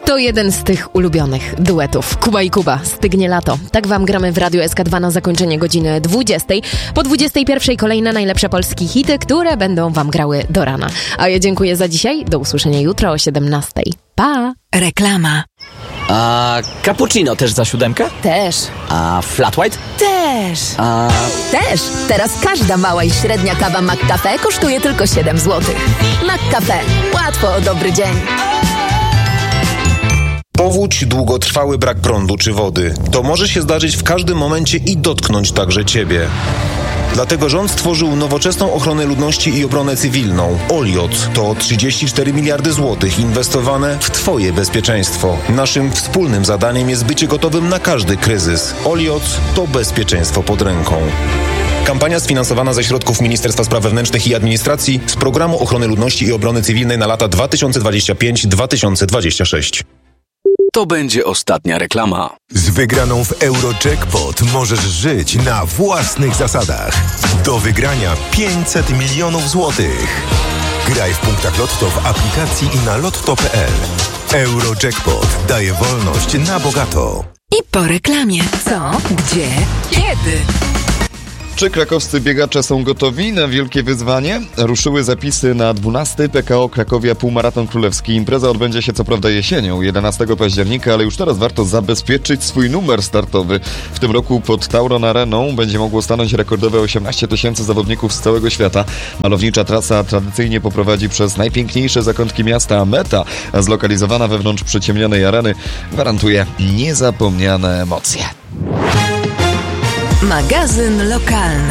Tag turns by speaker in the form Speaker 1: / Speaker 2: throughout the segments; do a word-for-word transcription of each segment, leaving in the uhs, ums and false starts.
Speaker 1: To jeden z tych ulubionych duetów. Kuba i Kuba, Stygnie lato. Tak wam gramy w Radiu S K dwa na zakończenie godziny dwudziestej. Po dwudziestej pierwszej kolejne najlepsze polskie hity, które będą wam grały do rana. A ja dziękuję za dzisiaj. Do usłyszenia jutro o siedemnastej. Pa! Reklama.
Speaker 2: A cappuccino też za siódemkę?
Speaker 1: Też.
Speaker 2: A flat white?
Speaker 1: Też.
Speaker 2: A...
Speaker 1: Też. Teraz każda mała i średnia kawa McCafe kosztuje tylko siedem złotych. McCafe. Łatwo o dobry dzień.
Speaker 3: Powódź, długotrwały brak prądu czy wody. To może się zdarzyć w każdym momencie i dotknąć także Ciebie. Dlatego rząd stworzył nowoczesną ochronę ludności i obronę cywilną. Oliot to trzydzieści cztery miliardy złotych inwestowane w Twoje bezpieczeństwo. Naszym wspólnym zadaniem jest bycie gotowym na każdy kryzys. Oliot to bezpieczeństwo pod ręką. Kampania sfinansowana ze środków Ministerstwa Spraw Wewnętrznych i Administracji z Programu Ochrony Ludności i Obrony Cywilnej na lata dwa tysiące dwudziesty piąty do dwa tysiące dwudziestego szóstego.
Speaker 4: To będzie ostatnia reklama.
Speaker 5: Z wygraną w Eurojackpot możesz żyć na własnych zasadach. Do wygrania pięćset milionów złotych. Graj w punktach Lotto w aplikacji i na lotto kropka p l. Eurojackpot daje wolność na bogato.
Speaker 1: I po reklamie. Co? Gdzie? Kiedy?
Speaker 6: Czy krakowscy biegacze są gotowi na wielkie wyzwanie? Ruszyły zapisy na dwunasty P K O Krakowia Półmaraton Królewski. Impreza odbędzie się co prawda jesienią, jedenastego października, ale już teraz warto zabezpieczyć swój numer startowy. W tym roku pod Tauron Areną będzie mogło stanąć rekordowe osiemnaście tysięcy zawodników z całego świata. Malownicza trasa tradycyjnie poprowadzi przez najpiękniejsze zakątki miasta, a meta, zlokalizowana wewnątrz przyciemnionej areny, gwarantuje niezapomniane emocje.
Speaker 1: Magazyn lokalny.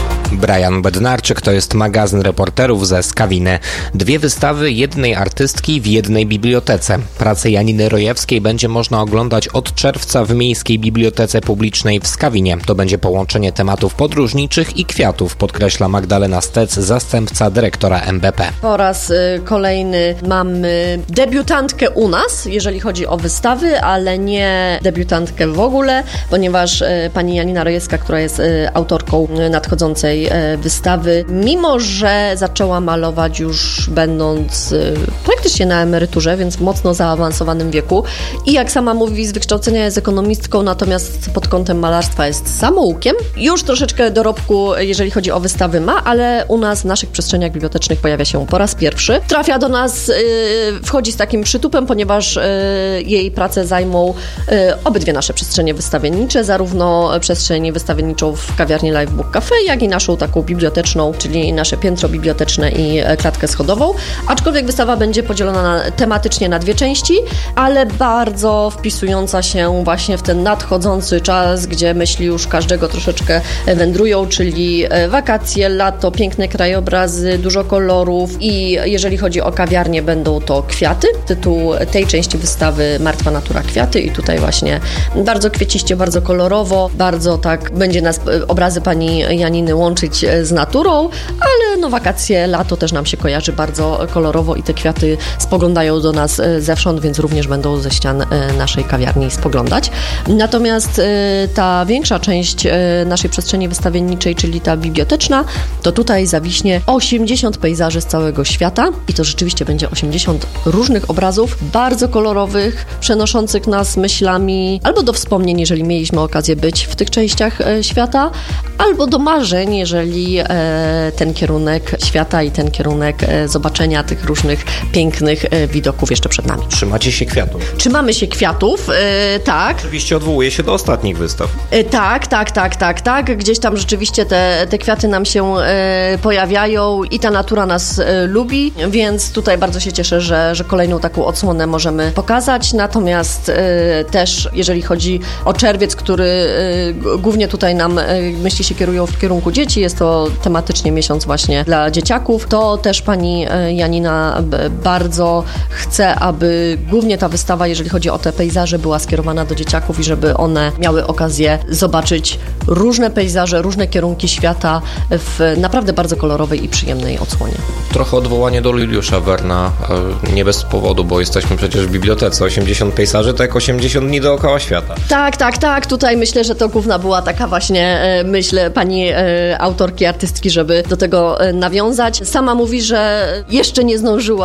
Speaker 7: Brian Bednarczyk to jest magazyn reporterów ze Skawiny. Dwie wystawy jednej artystki w jednej bibliotece. Pracę Janiny Rojewskiej będzie można oglądać od czerwca w Miejskiej Bibliotece Publicznej w Skawinie. To będzie połączenie tematów podróżniczych i kwiatów, podkreśla Magdalena Stec, zastępca dyrektora M B P.
Speaker 8: Po raz y, kolejny mamy debiutantkę u nas, jeżeli chodzi o wystawy, ale nie debiutantkę w ogóle, ponieważ y, pani Janina Rojewska, która jest y, autorką y, nadchodzącej wystawy, mimo że zaczęła malować już będąc y, praktycznie na emeryturze, więc w mocno zaawansowanym wieku i jak sama mówi, z wykształcenia jest ekonomistką, natomiast pod kątem malarstwa jest samoukiem. Już troszeczkę dorobku, jeżeli chodzi o wystawy ma, ale u nas w naszych przestrzeniach bibliotecznych pojawia się po raz pierwszy. Trafia do nas, y, wchodzi z takim przytupem, ponieważ y, jej prace zajmą y, obydwie nasze przestrzenie wystawiennicze, zarówno przestrzeń wystawienniczą w kawiarni Live Book Cafe, jak i naszą taką biblioteczną, czyli nasze piętro biblioteczne i klatkę schodową. Aczkolwiek wystawa będzie podzielona na, tematycznie na dwie części, ale bardzo wpisująca się właśnie w ten nadchodzący czas, gdzie myśli już każdego troszeczkę wędrują, czyli wakacje, lato, piękne krajobrazy, dużo kolorów i jeżeli chodzi o kawiarnię, będą to kwiaty. Tytuł tej części wystawy Martwa natura kwiaty i tutaj właśnie bardzo kwieciście, bardzo kolorowo, bardzo tak będzie nas obrazy pani Janiny łączyć z naturą, ale no wakacje, lato też nam się kojarzy bardzo kolorowo i te kwiaty spoglądają do nas zewsząd, więc również będą ze ścian naszej kawiarni spoglądać. Natomiast ta większa część naszej przestrzeni wystawienniczej, czyli ta biblioteczna, to tutaj zawiśnie osiemdziesiąt pejzaży z całego świata i to rzeczywiście będzie osiemdziesiąt różnych obrazów, bardzo kolorowych, przenoszących nas myślami albo do wspomnień, jeżeli mieliśmy okazję być w tych częściach świata, albo do marzeń, jeżeli e, ten kierunek świata i ten kierunek e, zobaczenia tych różnych pięknych e, widoków jeszcze przed nami.
Speaker 7: Trzymacie się kwiatów.
Speaker 8: Trzymamy się kwiatów, e, tak.
Speaker 7: Oczywiście odwołuje się do ostatnich wystaw.
Speaker 8: E, tak, tak, tak, tak, tak. Gdzieś tam rzeczywiście te, te kwiaty nam się e, pojawiają i ta natura nas e, lubi, więc tutaj bardzo się cieszę, że, że kolejną taką odsłonę możemy pokazać. Natomiast e, też, jeżeli chodzi o czerwiec, który e, g- głównie tutaj nam e, myśli się kierują w kierunku dzieci, jest to tematycznie miesiąc właśnie dla dzieciaków, to też pani Janina bardzo chce, aby głównie ta wystawa, jeżeli chodzi o te pejzaże, była skierowana do dzieciaków i żeby one miały okazję zobaczyć różne pejzaże, różne kierunki świata w naprawdę bardzo kolorowej i przyjemnej odsłonie.
Speaker 7: Trochę odwołanie do Juliusza Werna, nie bez powodu, bo jesteśmy przecież w bibliotece. osiemdziesiąt pejzaży to jak osiemdziesiąt dni dookoła świata.
Speaker 8: Tak, tak, tak. Tutaj myślę, że to główna była taka właśnie myśl pani autorki, artystki, żeby do tego nawiązać. Sama mówi, że jeszcze nie zdążyła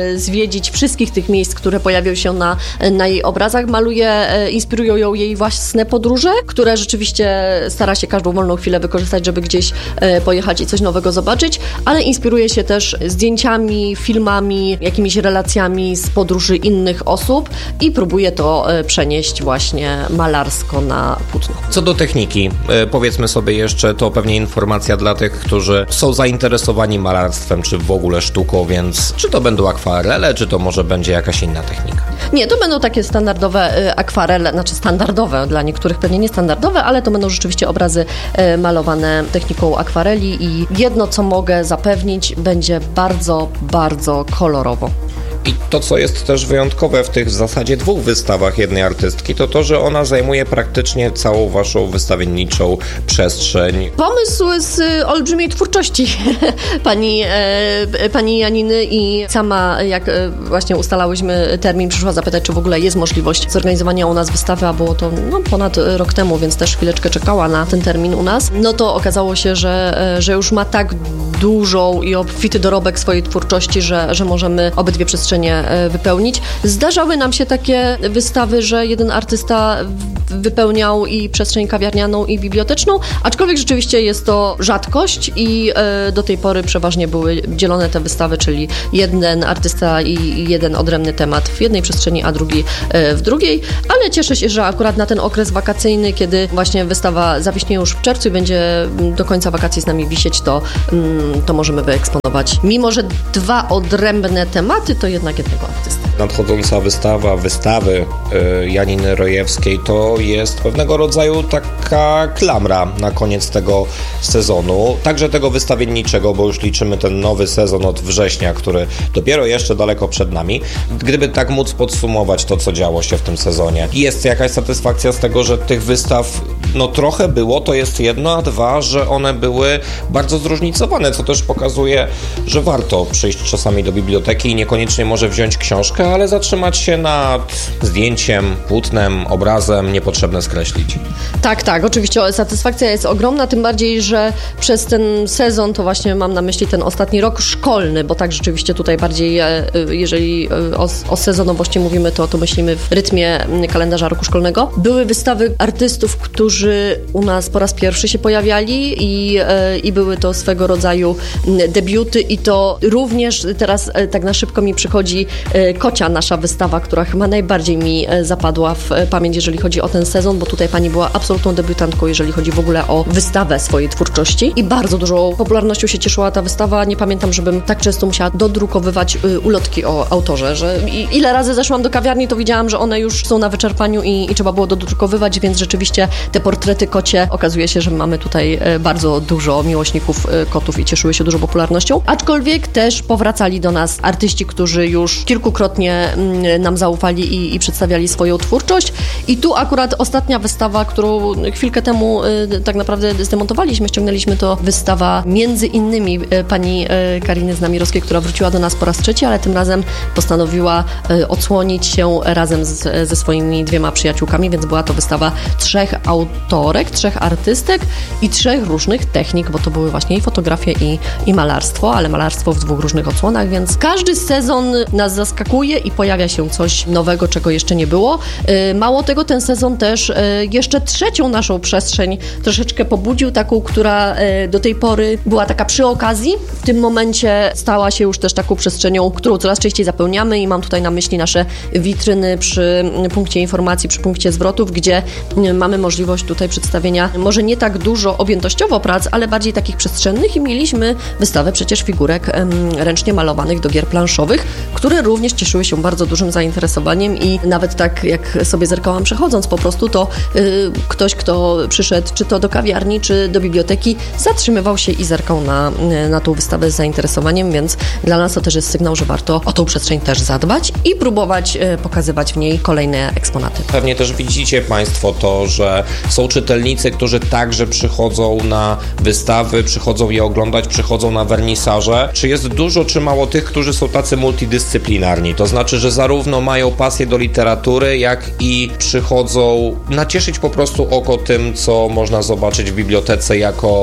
Speaker 8: zwiedzić wszystkich tych miejsc, które pojawią się na, na jej obrazach. Maluje, inspirują ją jej własne podróże, które rzeczywiście stara się każdą wolną chwilę wykorzystać, żeby gdzieś pojechać i coś nowego zobaczyć, ale inspiruje się też zdjęciami, filmami, jakimiś relacjami z podróży innych osób i próbuje to przenieść właśnie malarsko na płótno.
Speaker 7: Co do techniki, powiedzmy sobie jeszcze, to pewnie informacja dla tych, którzy są zainteresowani malarstwem, czy w ogóle sztuką, więc czy to będą akwarele, czy to może będzie jakaś inna technika?
Speaker 8: Nie, to będą takie standardowe akwarele, znaczy standardowe, dla niektórych pewnie niestandardowe, ale to będą rzeczywiście obrazy malowane techniką akwareli i jedno, co mogę zapewnić, będzie bardzo, bardzo kolorowo.
Speaker 7: I to, co jest też wyjątkowe w tych w zasadzie dwóch wystawach jednej artystki, to to, że ona zajmuje praktycznie całą waszą wystawienniczą przestrzeń.
Speaker 8: Pomysł z olbrzymiej twórczości pani, e, pani Janiny i sama, jak e, właśnie ustalałyśmy termin, przyszła zapytać, czy w ogóle jest możliwość zorganizowania u nas wystawy, a było to no, ponad rok temu, więc też chwileczkę czekała na ten termin u nas. No to okazało się, że, e, że już ma tak dużą i obfity dorobek swojej twórczości, że, że możemy obydwie przestrzenie wypełnić. Zdarzały nam się takie wystawy, że jeden artysta wypełniał i przestrzeń kawiarnianą, i biblioteczną, aczkolwiek rzeczywiście jest to rzadkość i do tej pory przeważnie były dzielone te wystawy, czyli jeden artysta i jeden odrębny temat w jednej przestrzeni, a drugi w drugiej, ale cieszę się, że akurat na ten okres wakacyjny, kiedy właśnie wystawa zawiśnie już w czerwcu i będzie do końca wakacji z nami wisieć, to, to możemy wyeksponować. Mimo że dwa odrębne tematy, to jednak jednego artysty.
Speaker 7: Nadchodząca wystawa, wystawy y, Janiny Rojewskiej to jest pewnego rodzaju taka klamra na koniec tego sezonu, także tego wystawienniczego, bo już liczymy ten nowy sezon od września, który dopiero jeszcze daleko przed nami. Gdyby tak móc podsumować to, co działo się w tym sezonie. Jest jakaś satysfakcja z tego, że tych wystaw no trochę było, to jest jedno, a dwa, że one były bardzo zróżnicowane, co też pokazuje, że warto przyjść czasami do biblioteki i niekoniecznie może wziąć książkę, ale zatrzymać się nad zdjęciem, płótnem, obrazem, niepotrzebne skreślić.
Speaker 8: Tak, tak, oczywiście satysfakcja jest ogromna, tym bardziej, że przez ten sezon, to właśnie mam na myśli ten ostatni rok szkolny, bo tak rzeczywiście tutaj bardziej, jeżeli o, o sezonowości mówimy, to, to myślimy w rytmie kalendarza roku szkolnego. Były wystawy artystów, którzy u nas po raz pierwszy się pojawiali i, i były to swego rodzaju debiuty i to również teraz tak na szybko mi przychodzi Kocia, nasza wystawa, która chyba najbardziej mi zapadła w pamięć, jeżeli chodzi o ten sezon, bo tutaj pani była absolutną debiutantką, jeżeli chodzi w ogóle o wystawę swojej twórczości i bardzo dużą popularnością się cieszyła ta wystawa. Nie pamiętam, żebym tak często musiała dodrukowywać ulotki o autorze, że ile razy zeszłam do kawiarni, to widziałam, że one już są na wyczerpaniu i, i trzeba było dodrukowywać, więc rzeczywiście te portrety kocie, okazuje się, że mamy tutaj bardzo dużo miłośników kotów i cieszyły się dużą popularnością, aczkolwiek też powracali do nas artyści, którzy już kilkukrotnie nam zaufali i, i przedstawiali swoją twórczość. I tu akurat ostatnia wystawa, którą chwilkę temu y, tak naprawdę zdemontowaliśmy, ściągnęliśmy, to wystawa między innymi y, pani y, Kariny Znamirowskiej, która wróciła do nas po raz trzeci, ale tym razem postanowiła y, odsłonić się razem z, ze swoimi dwiema przyjaciółkami, więc była to wystawa trzech autorek, trzech artystek i trzech różnych technik, bo to były właśnie i fotografie, i, i malarstwo, ale malarstwo w dwóch różnych odsłonach, więc każdy sezon nas zaskakuje i pojawia się coś nowego, czego jeszcze nie było. Mało tego, ten sezon też jeszcze trzecią naszą przestrzeń troszeczkę pobudził, taką, która do tej pory była taka przy okazji. W tym momencie stała się już też taką przestrzenią, którą coraz częściej zapełniamy i mam tutaj na myśli nasze witryny przy punkcie informacji, przy punkcie zwrotów, gdzie mamy możliwość tutaj przedstawienia może nie tak dużo objętościowo prac, ale bardziej takich przestrzennych i mieliśmy wystawę przecież figurek ręcznie malowanych do gier planszowych, które również cieszyły się bardzo dużym zainteresowaniem i nawet tak jak sobie zerkałam przechodząc po prostu, to y, ktoś, kto przyszedł czy to do kawiarni, czy do biblioteki, zatrzymywał się i zerkał na, na tą wystawę z zainteresowaniem, więc dla nas to też jest sygnał, że warto o tą przestrzeń też zadbać i próbować y, pokazywać w niej kolejne eksponaty.
Speaker 7: Pewnie też widzicie Państwo to, że są czytelnicy, którzy także przychodzą na wystawy, przychodzą je oglądać, przychodzą na wernisaże. Czy jest dużo, czy mało tych, którzy są tacy multidyscyplinarni? To znaczy, że zarówno mają pasję do literatury, jak i przychodzą nacieszyć po prostu oko tym, co można zobaczyć w bibliotece jako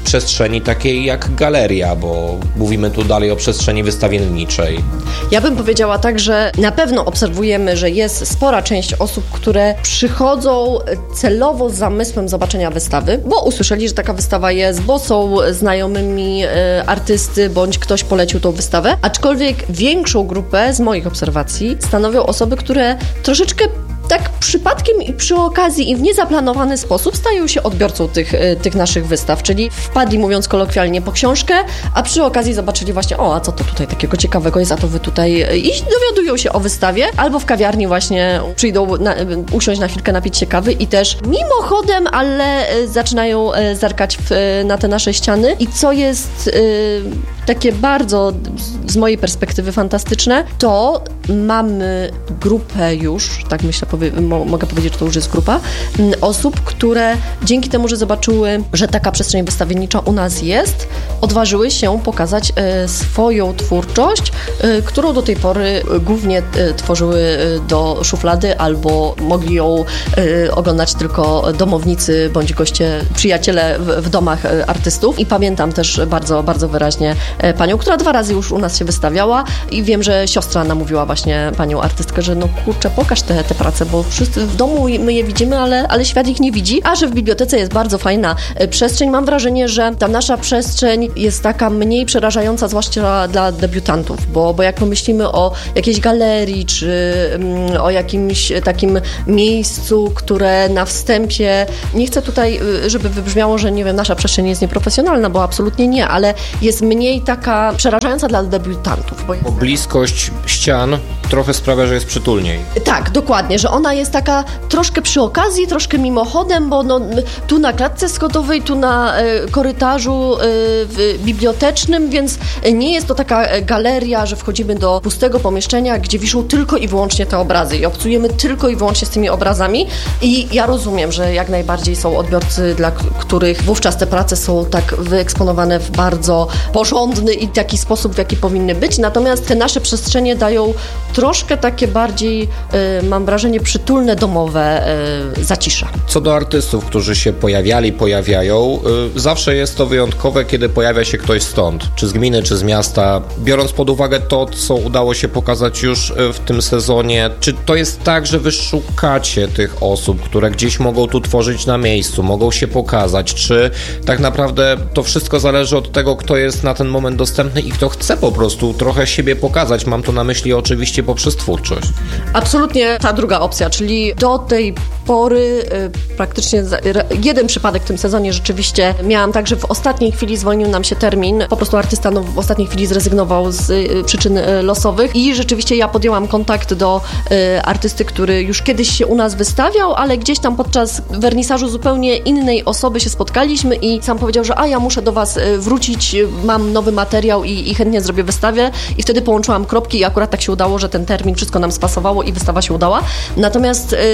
Speaker 7: przestrzeni takiej jak galeria, bo mówimy tu dalej o przestrzeni wystawienniczej.
Speaker 8: Ja bym powiedziała tak, że na pewno obserwujemy, że jest spora część osób, które przychodzą celowo z zamysłem zobaczenia wystawy, bo usłyszeli, że taka wystawa jest, bo są znajomymi e, artysty, bądź ktoś polecił tą wystawę, aczkolwiek większą grupę z moich obserwacji stanowią osoby, które troszeczkę tak przypadkiem i przy okazji i w niezaplanowany sposób stają się odbiorcą tych, tych naszych wystaw, czyli wpadli, mówiąc kolokwialnie, po książkę, a przy okazji zobaczyli właśnie, o, a co to tutaj takiego ciekawego jest, a to wy tutaj i dowiadują się o wystawie, albo w kawiarni właśnie przyjdą na, usiąść na chwilkę, napić się kawy i też mimochodem, ale zaczynają zerkać w, na te nasze ściany i co jest y, takie bardzo z mojej perspektywy fantastyczne, to mamy grupę już, tak myślę, powie, mo, mogę powiedzieć, że to już jest grupa osób, które dzięki temu, że zobaczyły, że taka przestrzeń wystawiennicza u nas jest, odważyły się pokazać e, swoją twórczość, e, którą do tej pory głównie e, tworzyły do szuflady albo mogli ją e, oglądać tylko domownicy bądź goście, przyjaciele w, w domach e, artystów. I pamiętam też bardzo, bardzo wyraźnie e, panią, która dwa razy już u nas się wystawiała i wiem, że siostra namówiła właśnie panią artystkę, że no kurczę, pokaż te, te prace, bo wszyscy w domu my je widzimy, ale, ale świat ich nie widzi, a że w bibliotece jest bardzo fajna przestrzeń. Mam wrażenie, że ta nasza przestrzeń jest taka mniej przerażająca, zwłaszcza dla debiutantów, bo, bo jak pomyślimy o jakiejś galerii, czy mm, o jakimś takim miejscu, które na wstępie, nie chcę tutaj, żeby wybrzmiało, że nie wiem, nasza przestrzeń jest nieprofesjonalna, bo absolutnie nie, ale jest mniej taka przerażająca dla debiutantów. Bo,
Speaker 7: bo bliskość ścian trochę sprawia, że jest przytulniej.
Speaker 8: Tak, dokładnie, że ona jest taka troszkę przy okazji, troszkę mimochodem, bo no, tu na klatce schodowej, tu na e, korytarzu e, w, bibliotecznym, więc nie jest to taka galeria, że wchodzimy do pustego pomieszczenia, gdzie wiszą tylko i wyłącznie te obrazy i obcujemy tylko i wyłącznie z tymi obrazami i ja rozumiem, że jak najbardziej są odbiorcy, dla których wówczas te prace są tak wyeksponowane w bardzo porządny i taki sposób, w jaki powinny być, natomiast te nasze przestrzenie dają troszkę takie bardziej, y, mam wrażenie, przytulne, domowe y, zacisza.
Speaker 7: Co do artystów, którzy się pojawiali, pojawiają, y, zawsze jest to wyjątkowe, kiedy pojawia się ktoś stąd, czy z gminy, czy z miasta. Biorąc pod uwagę to, co udało się pokazać już w tym sezonie, czy to jest tak, że wy szukacie tych osób, które gdzieś mogą tu tworzyć na miejscu, mogą się pokazać, czy tak naprawdę to wszystko zależy od tego, kto jest na ten moment dostępny i kto chce po prostu trochę siebie pokazać. Mam tu na myśli oczywiście poprzez twórczość.
Speaker 8: Absolutnie ta druga opcja, czyli do tej pory y, praktycznie za, jeden przypadek w tym sezonie rzeczywiście miałam tak, że w ostatniej chwili zwolnił nam się termin, po prostu artysta no, w ostatniej chwili zrezygnował z y, przyczyn y, losowych i rzeczywiście ja podjęłam kontakt do y, artysty, który już kiedyś się u nas wystawiał, ale gdzieś tam podczas wernisażu zupełnie innej osoby się spotkaliśmy i sam powiedział, że a ja muszę do was y, wrócić, mam nowy materiał i, i chętnie zrobię wystawę i wtedy połączyłam kropki i akurat tak się udało, że ten termin, wszystko nam spasowało i wystawa się udała. Natomiast yy,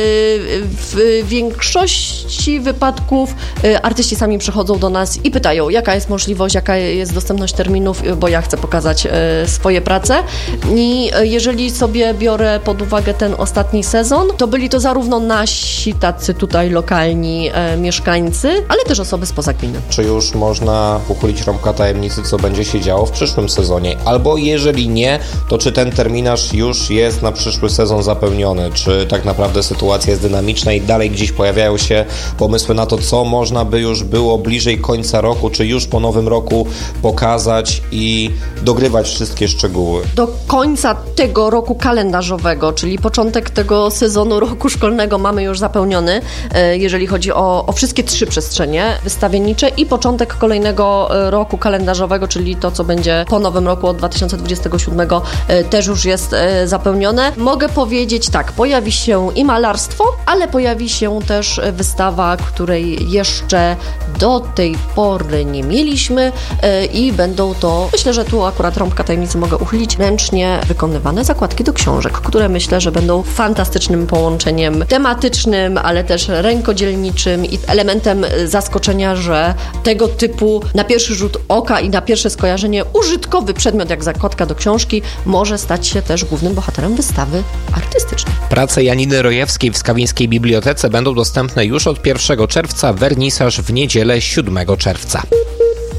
Speaker 8: w większości wypadków yy, artyści sami przychodzą do nas i pytają, jaka jest możliwość, jaka jest dostępność terminów, bo ja chcę pokazać yy, swoje prace. I yy, jeżeli sobie biorę pod uwagę ten ostatni sezon, to byli to zarówno nasi tacy tutaj lokalni yy, mieszkańcy, ale też osoby spoza gminy.
Speaker 7: Czy już można uchylić rąbka tajemnicy, co będzie się działo w przyszłym sezonie? Albo jeżeli nie, to czy ten terminarz już jest na przyszły sezon zapełniony? Czy tak naprawdę sytuacja jest dynamiczna i dalej gdzieś pojawiają się pomysły na to, co można by już było bliżej końca roku, czy już po nowym roku pokazać i dogrywać wszystkie szczegóły?
Speaker 8: Do końca tego roku kalendarzowego, czyli początek tego sezonu roku szkolnego mamy już zapełniony, jeżeli chodzi o, o wszystkie trzy przestrzenie wystawiennicze i początek kolejnego roku kalendarzowego, czyli to, co będzie po nowym roku od dwa tysiące dwudziestego siódmego też już jest zapełnione. Mogę powiedzieć tak, pojawi się i malarstwo, ale pojawi się też wystawa, której jeszcze do tej pory nie mieliśmy i będą to, myślę, że tu akurat rąbka tajemnicy mogę uchylić, ręcznie wykonywane zakładki do książek, które myślę, że będą fantastycznym połączeniem tematycznym, ale też rękodzielniczym i elementem zaskoczenia, że tego typu na pierwszy rzut oka i na pierwsze skojarzenie użytkowy przedmiot jak zakładka do książki może stać się też głównym bohaterem wystawy artystycznej.
Speaker 7: Prace Janiny Rojewskiej w Skawińskiej Bibliotece będą dostępne już od pierwszego czerwca, wernisaż w niedzielę siódmego czerwca.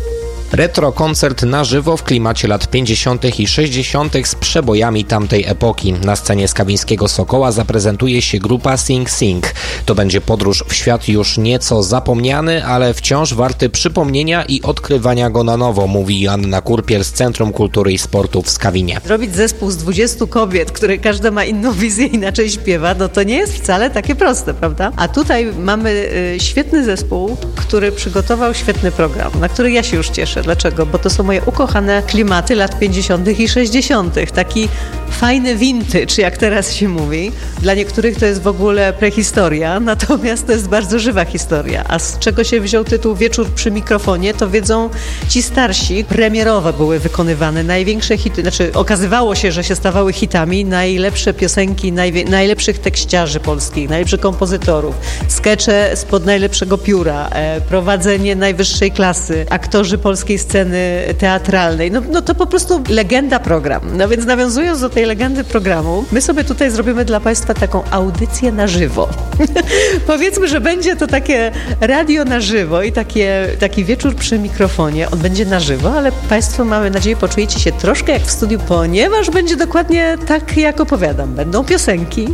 Speaker 7: Retro koncert na żywo w klimacie lat pięćdziesiątych i sześćdziesiątych z przebojami tamtej epoki. Na scenie Skawińskiego Sokoła zaprezentuje się grupa Sing Sing. To będzie podróż w świat już nieco zapomniany, ale wciąż warty przypomnienia i odkrywania go na nowo, mówi Joanna Kurpiel z Centrum Kultury i Sportu w Skawinie.
Speaker 9: Zrobić zespół z dwudziestu kobiet, które każda ma inną wizję, inaczej śpiewa, no to nie jest wcale takie proste, prawda? A tutaj mamy y, świetny zespół, który przygotował świetny program, na który ja się już cieszę. Dlaczego? Bo to są moje ukochane klimaty lat pięćdziesiątych i sześćdziesiątych. Taki fajny vintage, jak teraz się mówi. Dla niektórych to jest w ogóle prehistoria, natomiast to jest bardzo żywa historia. A z czego się wziął tytuł Wieczór przy mikrofonie, to wiedzą ci starsi. Premierowe były wykonywane, największe hity, znaczy okazywało się, że się stawały hitami, najlepsze piosenki najwie, najlepszych tekściarzy polskich, najlepszych kompozytorów, skecze spod najlepszego pióra, e, prowadzenie najwyższej klasy, aktorzy polskiej sceny teatralnej. No, no to po prostu legenda program. No więc nawiązując do tej legendy programu, my sobie tutaj zrobimy dla Państwa taką audycję na żywo. Powiedzmy, że będzie to takie radio na żywo i takie, taki wieczór przy mikrofonie. On będzie na żywo, ale Państwo, mamy nadzieję, poczujecie się troszkę jak w studiu, ponieważ będzie dokładnie tak, jak opowiadam. Będą piosenki,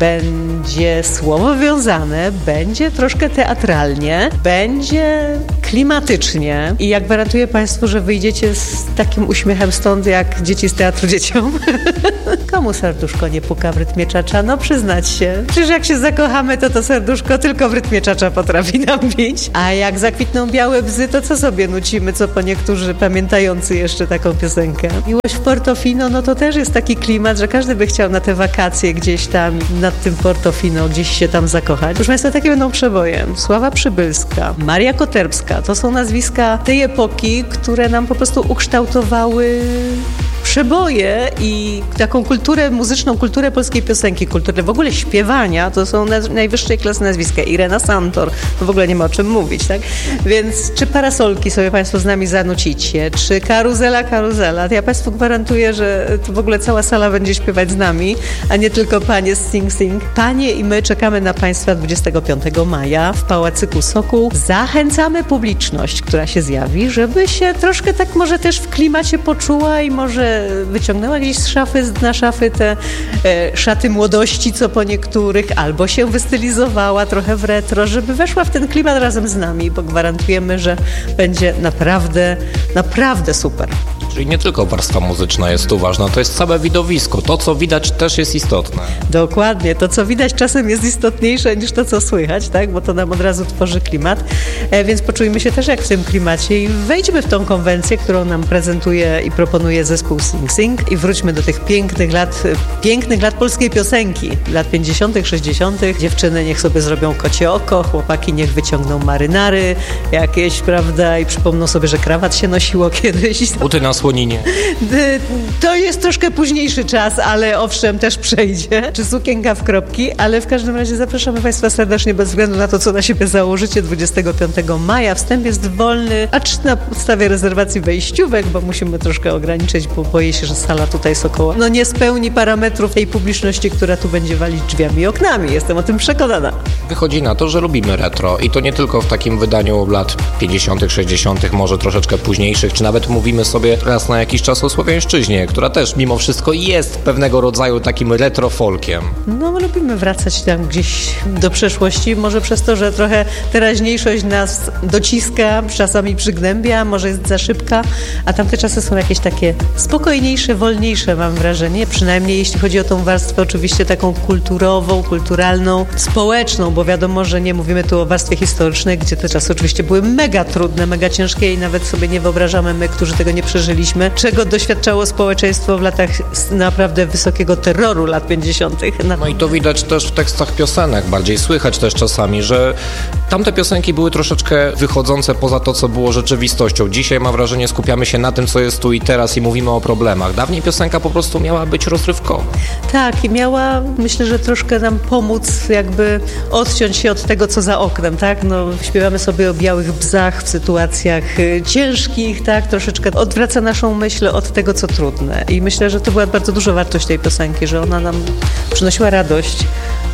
Speaker 9: będzie słowo wiązane, będzie troszkę teatralnie, będzie klimatycznie i ja gwarantuję Państwu, że wyjdziecie z takim uśmiechem stąd, jak dzieci z teatru dzieciom. Komu serduszko nie puka w rytmie czacza? No przyznać się. Przecież jak się zakochamy, to to serduszko tylko w rytmie czacza potrafi nam bić. A jak zakwitną białe bzy, to co sobie nucimy, co po niektórzy pamiętający jeszcze taką piosenkę. Miłość w Portofino, no to też jest taki klimat, że każdy by chciał na te wakacje gdzieś tam nad tym Portofino, gdzieś się tam zakochać. Proszę Państwa, takie będą przeboje. Sława Przybylska, Maria Koterbska, to są nazwiska tej epoki, które nam po prostu ukształtowały przeboje i taką kulturę muzyczną, kulturę polskiej piosenki, kulturę w ogóle śpiewania, to są naz- najwyższej klasy nazwiska. Irena Santor, to w ogóle nie ma o czym mówić, tak? Więc czy parasolki sobie Państwo z nami zanucicie, czy karuzela, karuzela, to ja Państwu gwarantuję, że to w ogóle cała sala będzie śpiewać z nami, a nie tylko panie z Sing Sing. Panie i my czekamy na Państwa dwudziestego piątego maja w Pałacyku Sokół. Zachęcamy publiczność, która się zjawi, żeby się troszkę tak może też w klimacie poczuła i może wyciągnęła gdzieś z szafy, na szafy te e, szaty młodości, co po niektórych, albo się wystylizowała trochę w retro, żeby weszła w ten klimat razem z nami, bo gwarantujemy, że będzie naprawdę, naprawdę super.
Speaker 7: Czyli nie tylko warstwa muzyczna jest tu ważna, to jest całe widowisko. To, co widać, też jest istotne.
Speaker 9: Dokładnie. To, co widać, czasem jest istotniejsze niż to, co słychać, tak? Bo to nam od razu tworzy klimat. E, więc poczujmy się też jak w tym klimacie i wejdźmy w tą konwencję, którą nam prezentuje i proponuje zespół Sing Sing i wróćmy do tych pięknych lat, pięknych lat polskiej piosenki. Lat pięćdziesiątych, sześćdziesiątych. Dziewczyny niech sobie zrobią kocie oko, chłopaki niech wyciągną marynary jakieś, prawda? I przypomną sobie, że krawat się nosiło kiedyś.
Speaker 7: Buty na słoninie.
Speaker 9: To jest troszkę późniejszy czas, ale owszem, też przejdzie. Czy sukienka w kropki, ale w każdym razie zapraszamy Państwa serdecznie bez względu na to, co na siebie założycie dwudziestego piątego maja. Wstęp jest wolny, acz na podstawie rezerwacji wejściówek, bo musimy troszkę ograniczyć, bo boję się, że sala tutaj Sokoła no nie spełni parametrów tej publiczności, która tu będzie walić drzwiami i oknami. Jestem o tym przekonana.
Speaker 7: Wychodzi na to, że lubimy retro i to nie tylko w takim wydaniu lat pięćdziesiątych, sześćdziesiątych, może troszeczkę późniejszych, czy nawet mówimy sobie raz na jakiś czas o Słowiańszczyźnie, która też mimo wszystko jest pewnego rodzaju takim retro-folkiem.
Speaker 9: No, lubimy wracać tam gdzieś do przeszłości, może przez to, że trochę teraźniejszość nas dociska, czasami przygnębia, może jest za szybka, a tamte czasy są jakieś takie spokojniejsze, wolniejsze, mam wrażenie, przynajmniej jeśli chodzi o tą warstwę oczywiście taką kulturową, kulturalną, społeczną, bo wiadomo, że nie mówimy tu o warstwie historycznej, gdzie te czasy oczywiście były mega trudne, mega ciężkie i nawet sobie nie wyobrażamy my, którzy tego nie przeżyliśmy, czego doświadczało społeczeństwo w latach naprawdę wysokiego terroru lat pięćdziesiątych.
Speaker 7: No i to widać też w tekstach piosenek, bardziej słychać też czasami, że tamte piosenki były troszeczkę wychodzące poza to, co było rzeczywistością. Dzisiaj mam wrażenie, skupiamy się na tym, co jest tu i teraz i mówimy o problemach. Dawniej piosenka po prostu miała być rozrywkowa.
Speaker 9: Tak, i miała, myślę, że troszkę nam pomóc jakby odciąć się od tego, co za oknem, tak? No, śpiewamy sobie o białych bzach w sytuacjach y, ciężkich, tak? Troszeczkę odwraca naszą myśl od tego, co trudne. I myślę, że to była bardzo duża wartość tej piosenki, że ona nam przynosiła radość,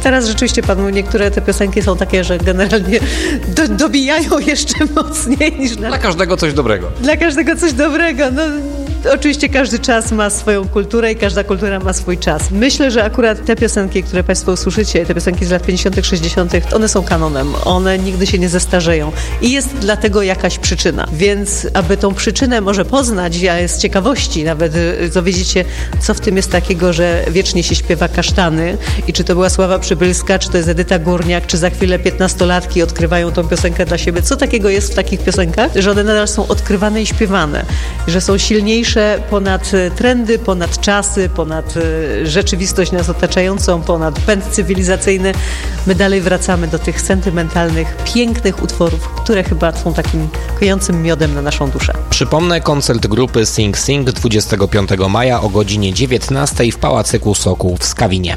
Speaker 9: Teraz rzeczywiście pan mówi, niektóre te piosenki są takie, że generalnie do, dobijają jeszcze mocniej niż na...
Speaker 7: Dla każdego coś dobrego.
Speaker 9: Dla każdego coś dobrego. No, oczywiście każdy czas ma swoją kulturę i każda kultura ma swój czas. Myślę, że akurat te piosenki, które państwo usłyszycie, te piosenki z lat pięćdziesiątych, sześćdziesiątych, one są kanonem. One nigdy się nie zestarzeją. I jest dlatego jakaś przyczyna. Więc aby tą przyczynę może poznać, a z ciekawości nawet dowiedzieć, co w tym jest takiego, że wiecznie się śpiewa kasztany i czy to była Sława Przybylska, czy to jest Edyta Górniak, czy za chwilę piętnastolatki odkrywają tą piosenkę dla siebie. Co takiego jest w takich piosenkach, że one nadal są odkrywane i śpiewane, że są silniejsze ponad trendy, ponad czasy, ponad rzeczywistość nas otaczającą, ponad pęd cywilizacyjny. My dalej wracamy do tych sentymentalnych, pięknych utworów, które chyba są takim kojącym miodem na naszą duszę.
Speaker 7: Przypomnę, koncert grupy Sing Sing dwudziestego piątego maja o godzinie dziewiętnastej w Pałacyku Sokół w Skawinie.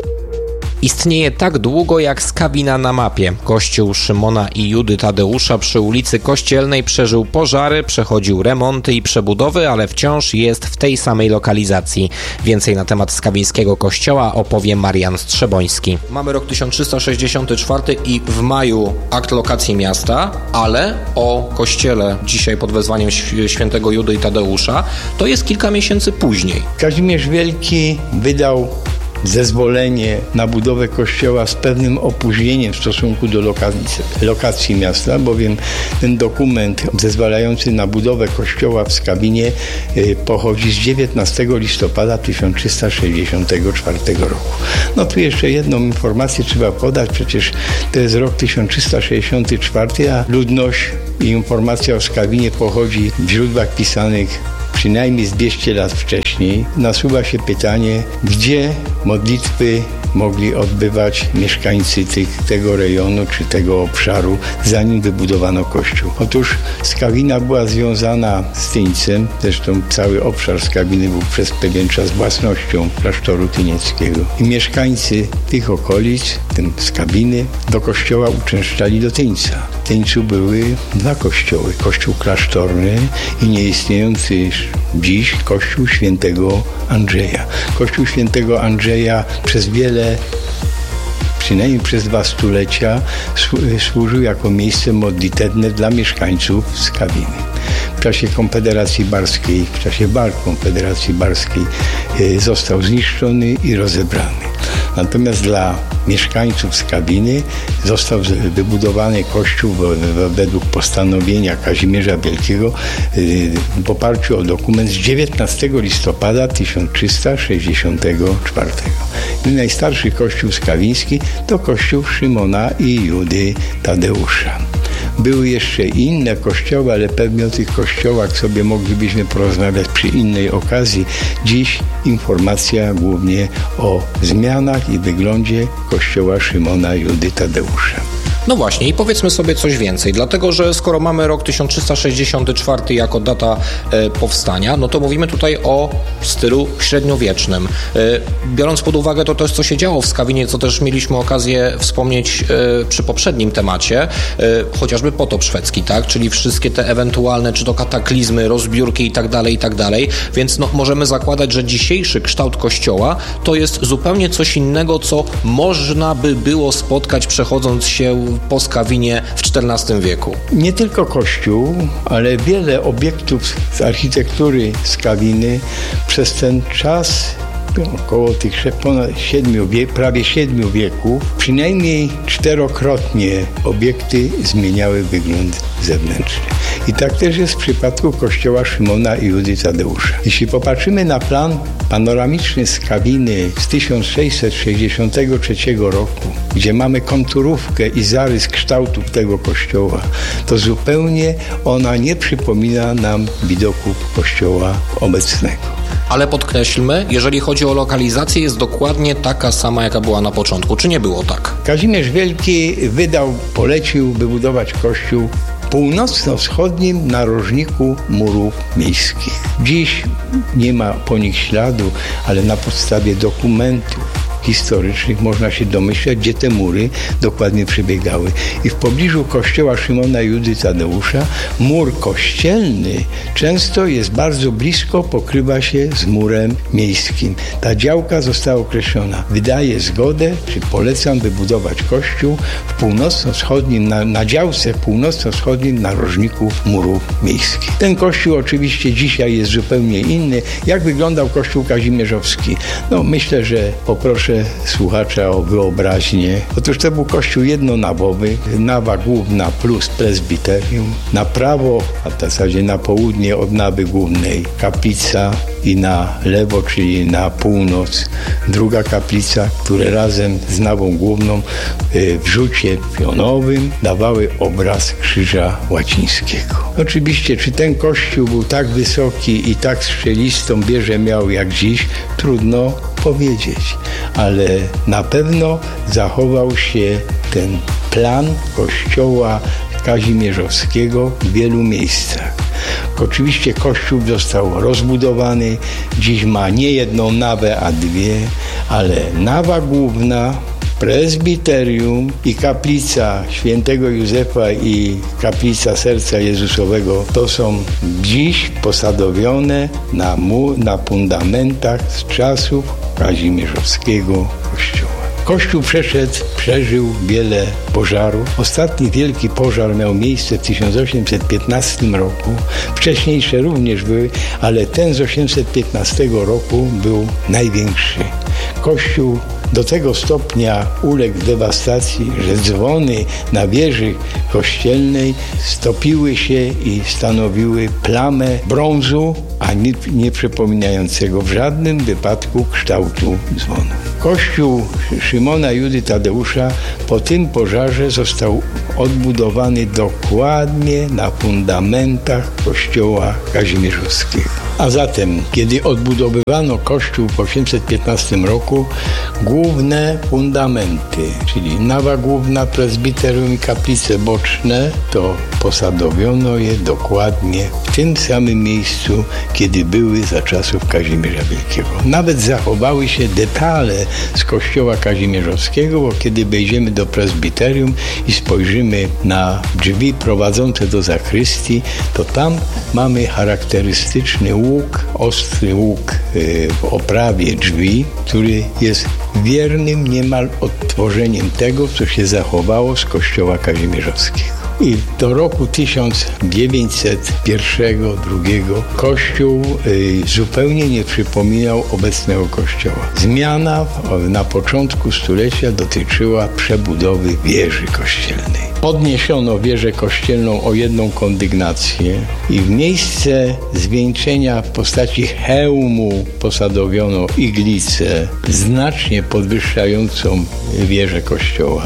Speaker 7: Istnieje tak długo jak Skawina na mapie. Kościół Szymona i Judy Tadeusza przy ulicy Kościelnej przeżył pożary, przechodził remonty i przebudowy, ale wciąż jest w tej samej lokalizacji. Więcej na temat skawińskiego kościoła opowie Marian Strzeboński. Mamy rok tysiąc trzysta sześćdziesiąty czwarty i w maju akt lokacji miasta, ale o kościele dzisiaj pod wezwaniem świętego Judy i Tadeusza to jest kilka miesięcy później.
Speaker 10: Kazimierz Wielki wydał zezwolenie na budowę kościoła z pewnym opóźnieniem w stosunku do lokacji, lokacji miasta, bowiem ten dokument zezwalający na budowę kościoła w Skawinie pochodzi z dziewiętnastego listopada tysiąc trzysta sześćdziesiątego czwartego roku. No tu jeszcze jedną informację trzeba podać, przecież to jest rok tysiąc trzysta sześćdziesiąty czwarty, a ludność i informacja o Skawinie pochodzi w źródłach pisanych przynajmniej z dwieście lat wcześniej. Nasuwa się pytanie, gdzie modlitwy mogli odbywać mieszkańcy tych, tego rejonu czy tego obszaru, zanim wybudowano kościół. Otóż Skawina była związana z Tyńcem, zresztą cały obszar Skawiny był przez pewien czas własnością klasztoru tynieckiego. I mieszkańcy tych okolic, tym Skawiny, do kościoła uczęszczali do Tyńca. W Tyńcu były dwa kościoły, kościół klasztorny i nieistniejący dziś kościół świętego Andrzeja. Kościół świętego Andrzeja przez wiele, przynajmniej przez dwa stulecia służył jako miejsce modlitewne dla mieszkańców Skawiny. W czasie Konfederacji Barskiej, w czasie walk Konfederacji Barskiej został zniszczony i rozebrany. Natomiast dla mieszkańców Skawiny został wybudowany kościół według postanowienia Kazimierza Wielkiego w oparciu o dokument z dziewiętnastego listopada tysiąc trzysta sześćdziesiątego czwartego. I najstarszy kościół skawiński to kościół Szymona i Judy Tadeusza. Były jeszcze inne kościoły, ale pewnie o tych kościołach sobie moglibyśmy porozmawiać przy innej okazji. Dziś informacja głównie o zmianach i wyglądzie kościoła Szymona i Judy Tadeusza.
Speaker 7: No właśnie i powiedzmy sobie coś więcej, dlatego że skoro mamy rok tysiąc trzysta sześćdziesiąty czwarty jako data e, powstania, no to mówimy tutaj o stylu średniowiecznym. E, biorąc pod uwagę to też, co się działo w Skawinie, co też mieliśmy okazję wspomnieć e, przy poprzednim temacie, e, chociażby potop szwedzki, tak? Czyli wszystkie te ewentualne, czy to kataklizmy, rozbiórki i tak dalej, i tak dalej, więc no, możemy zakładać, że dzisiejszy kształt kościoła to jest zupełnie coś innego, co można by było spotkać przechodząc się po Skawinie w czternastym wieku.
Speaker 10: Nie tylko kościół, ale wiele obiektów z architektury Skawiny przez ten czas, około tych ponad siedmiu, prawie siedmiu wieków, przynajmniej czterokrotnie obiekty zmieniały wygląd zewnętrzny. I tak też jest w przypadku kościoła Szymona i Judy Tadeusza. Jeśli popatrzymy na plan panoramiczny Skawiny z tysiąc sześćset sześćdziesiątego trzeciego roku, gdzie mamy konturówkę i zarys kształtów tego kościoła, to zupełnie ona nie przypomina nam widoku kościoła obecnego.
Speaker 7: Ale podkreślmy, jeżeli chodzi o lokalizację, jest dokładnie taka sama, jaka była na początku. Czy nie było tak?
Speaker 10: Kazimierz Wielki wydał, polecił wybudować kościół w północno-wschodnim narożniku murów miejskich. Dziś nie ma po nich śladu, ale na podstawie dokumentów historycznych można się domyślać, gdzie te mury dokładnie przebiegały. I w pobliżu kościoła Szymona Judy Tadeusza mur kościelny często jest bardzo blisko, pokrywa się z murem miejskim. Ta działka została określona. Wydaje zgodę, czy polecam wybudować kościół w północno-wschodnim, na, na działce północno-wschodnim narożniku muru miejskich. Ten kościół oczywiście dzisiaj jest zupełnie inny. Jak wyglądał kościół kazimierzowski? No myślę, że poproszę słuchacza o wyobraźnię. Otóż to był kościół jednonawowy, nawa główna plus prezbiterium. Na prawo, a w zasadzie na południe od nawy głównej kaplica i na lewo, czyli na północ druga kaplica, które razem z nawą główną w rzucie pionowym dawały obraz krzyża łacińskiego. Oczywiście, czy ten kościół był tak wysoki i tak strzelistą wieżę miał jak dziś, trudno powiedzieć, ale na pewno zachował się ten plan kościoła kazimierzowskiego w wielu miejscach. Oczywiście kościół został rozbudowany, dziś ma nie jedną nawę, a dwie, ale nawa główna, prezbiterium i kaplica świętego Józefa i kaplica Serca Jezusowego to są dziś posadowione na, mu, na fundamentach z czasów kazimierzowskiego kościoła. Kościół przeszedł, przeżył wiele pożarów. Ostatni wielki pożar miał miejsce w tysiąc osiemset piętnastym roku. Wcześniejsze również były, ale ten z tysiąc osiemset piętnastego roku był największy. Kościół do tego stopnia uległ dewastacji, że dzwony na wieży kościelnej stopiły się i stanowiły plamę brązu, a nie, nie przypominającego w żadnym wypadku kształtu dzwonu. Kościół Szymona Judy Tadeusza po tym pożarze został odbudowany dokładnie na fundamentach kościoła kazimierzowskiego. A zatem, kiedy odbudowywano kościół w tysiąc osiemset piętnastym roku, główne fundamenty, czyli nawa główna, prezbiterium i kaplice boczne, to posadowiono je dokładnie w tym samym miejscu, kiedy były za czasów Kazimierza Wielkiego. Nawet zachowały się detale z kościoła kazimierzowskiego, bo kiedy wejdziemy do prezbiterium i spojrzymy na drzwi prowadzące do zakrystii, to tam mamy charakterystyczny łuk, ostry łuk w oprawie drzwi, który jest wiernym niemal odtworzeniem tego, co się zachowało z kościoła kazimierzowskiego. I do roku tysiąc dziewięćset jeden drugiego kościół y, zupełnie nie przypominał obecnego kościoła. Zmiana w, na początku stulecia dotyczyła przebudowy wieży kościelnej. Podniesiono wieżę kościelną o jedną kondygnację i w miejsce zwieńczenia w postaci hełmu posadowiono iglicę znacznie podwyższającą wieżę kościoła.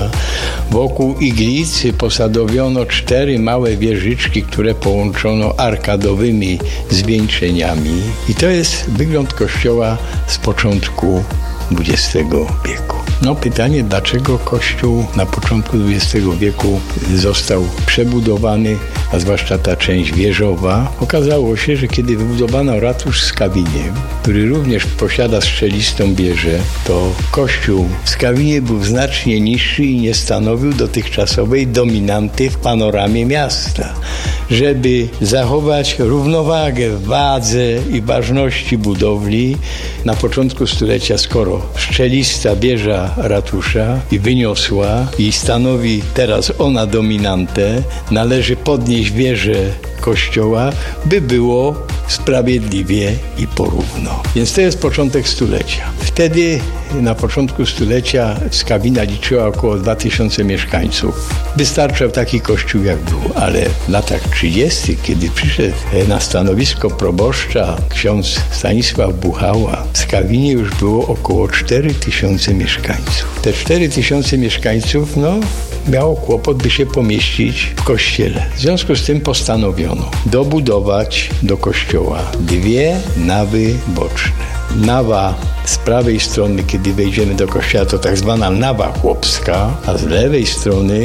Speaker 10: Wokół iglicy posadowiono cztery małe wieżyczki, które połączono arkadowymi zwieńczeniami. I to jest wygląd kościoła z początku dwudziestego wieku. No pytanie, dlaczego kościół na początku dwudziestego wieku został przebudowany, a zwłaszcza ta część wieżowa. Okazało się, że kiedy wybudowano ratusz w Skawinie, który również posiada strzelistą wieżę, to kościół w Skawinie był znacznie niższy i nie stanowił dotychczasowej dominanty w panoramie miasta. Żeby zachować równowagę w wadze i ważności budowli, na początku stulecia, skoro strzelista wieża ratusza i wyniosła i stanowi teraz ona dominantę, należy podnieść wieżę kościoła, by było sprawiedliwie i porówno. Więc to jest początek stulecia. Wtedy na początku stulecia Skawina liczyła około dwa tysiące mieszkańców. Wystarczał taki kościół jak był, ale w latach trzydziestych, kiedy przyszedł na stanowisko proboszcza ksiądz Stanisław Buchała, w Skawinie już było około cztery tysiące mieszkańców. Te cztery tysiące mieszkańców, no, miało kłopot, by się pomieścić w kościele. W związku z tym postanowiono dobudować do kościoła dwie nawy boczne. Nawa z prawej strony, kiedy wejdziemy do kościoła, to tak zwana nawa chłopska, a z lewej strony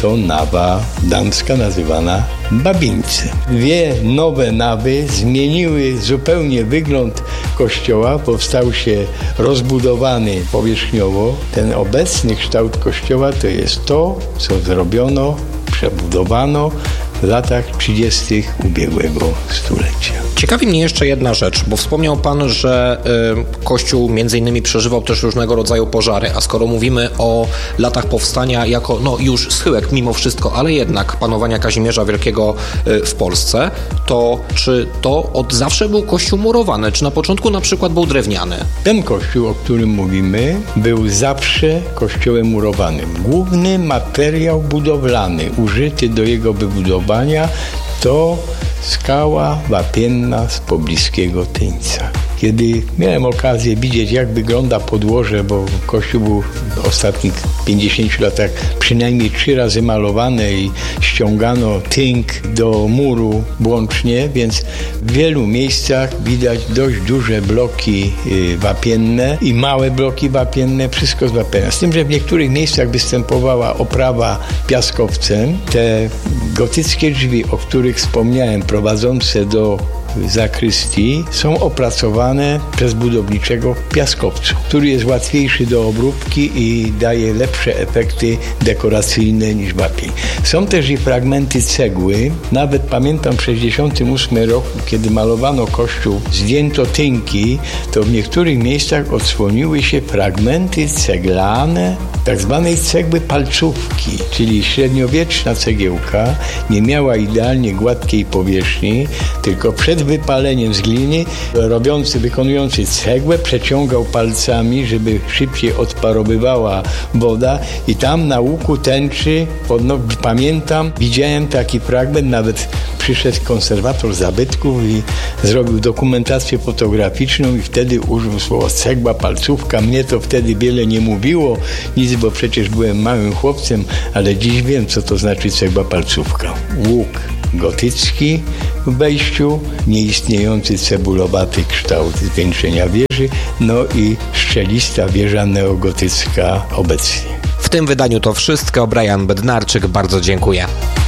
Speaker 10: to nawa damska nazywana Babince. Dwie nowe nawy zmieniły zupełnie wygląd kościoła, powstał się rozbudowany powierzchniowo. Ten obecny kształt kościoła to jest to, co zrobiono, przebudowano w latach trzydziestych ubiegłego stulecia.
Speaker 7: Ciekawi mnie jeszcze jedna rzecz, bo wspomniał Pan, że y, Kościół między innymi przeżywał też różnego rodzaju pożary, a skoro mówimy o latach powstania jako, no już schyłek mimo wszystko, ale jednak panowania Kazimierza Wielkiego y, w Polsce, to czy to od zawsze był kościół murowany, czy na początku na przykład był drewniany?
Speaker 10: Ten kościół, o którym mówimy, był zawsze kościołem murowanym. Główny materiał budowlany użyty do jego wybudowania to skała wapienna z pobliskiego Tyńca. Kiedy miałem okazję widzieć, jak wygląda podłoże, bo kościół był w ostatnich pięćdziesięciu latach przynajmniej trzy razy malowany i ściągano tynk do muru włącznie, więc w wielu miejscach widać dość duże bloki wapienne i małe bloki wapienne, wszystko z wapienna. Z tym, że w niektórych miejscach występowała oprawa piaskowcem. Te gotyckie drzwi, o których wspomniałem, prowadzące do zakrystii, są opracowane przez budowniczego w piaskowcu, który jest łatwiejszy do obróbki i daje lepsze efekty dekoracyjne niż wapień. Są też i fragmenty cegły. Nawet pamiętam w sześćdziesiątym ósmym roku, kiedy malowano kościół, zdjęto tynki, to w niektórych miejscach odsłoniły się fragmenty ceglane, tak zwanej cegły palcówki, czyli średniowieczna cegiełka nie miała idealnie gładkiej powierzchni, tylko przed wypaleniem z gliny robiący, wykonujący cegłę przeciągał palcami, żeby szybciej odparowywała woda i tam na łuku tęczy, no, pamiętam, widziałem taki fragment, nawet przyszedł konserwator zabytków i zrobił dokumentację fotograficzną i wtedy użył słowa cegła, palcówka. Mnie to wtedy wiele nie mówiło, nic, bo przecież byłem małym chłopcem, ale dziś wiem, co to znaczy cegła, palcówka. Łuk gotycki w wejściu, nieistniejący cebulowaty kształt zwieńczenia wieży, no i szczelista wieża neogotycka obecnie.
Speaker 7: W tym wydaniu to wszystko. Brian Bednarczyk, bardzo dziękuję.